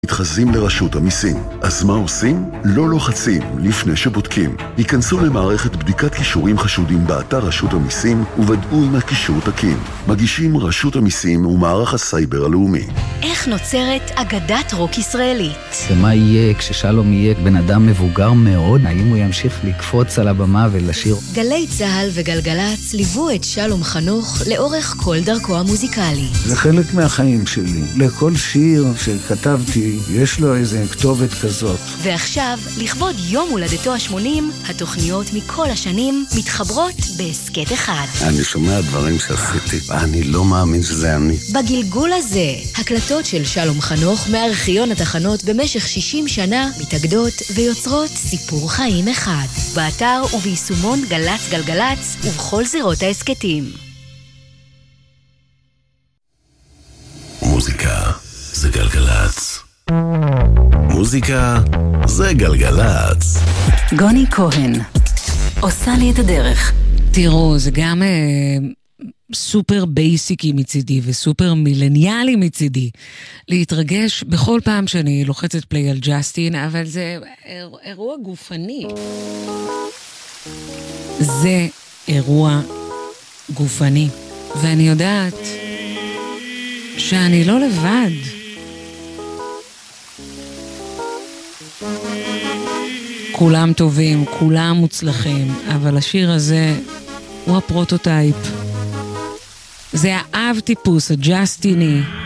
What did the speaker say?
מתחזים לרשות המיסים. אז מה עושים? לא לוחצים לפני שבודקים. היכנסו למערכת בדיקת קישורים חשודים באתר רשות המיסים וודאו אם הקישור תקין. מגישים רשות המיסים ומערך הסייבר הלאומי. איך נוצרת אגדת רוק ישראלית? ומה יהיה כששלום יהיה בן אדם מבוגר מאוד? האם הוא ימשיך לקפוץ על הבמה ולשיר? גלי צהל וגלגלץ ליוו את שלום חנוך לאורך כל דרכו המוזיקלי. זה חלק מהחיים שלי. לכל שיר שכתבתי יש לו איזה כתובת כזאת. ועכשיו, לכבוד יום הולדתו ה-80, התוכניות מכל השנים מתחברות בעסקת אחד. אני שומע דברים שעשיתי, ואני לא מאמין שזה אני. בגלגול הזה, הקלטות של שלום חנוך מארכיון התחנות במשך 60 שנה מתאגדות ויוצרות סיפור חיים אחד. באתר וביישומון גלץ גלגלץ ובכל זירות העסקתים. מוזיקה זה גלגלץ. מוזיקה זה גלגלץ. גוני כהן עושה לי את הדרך. תראו, זה גם סופר בייסיקי מצידי וסופר מילניאלי מצידי להתרגש בכל פעם שאני לוחצת פליי על ג'סטין, אבל זה אירוע גופני. זה אירוע גופני, ואני יודעת שאני לא לבד. כולם טובים, כולם מוצלחים, אבל השיר הזה הוא הפרוטוטייפ. זה האב טיפוס, הג'סטיני,